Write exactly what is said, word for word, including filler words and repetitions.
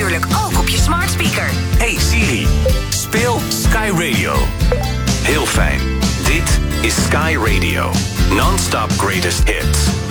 natuurlijk ook op je smart speaker. Hey Siri, speel Sky Radio. Heel fijn. Dit is Sky Radio. Non-stop greatest hits.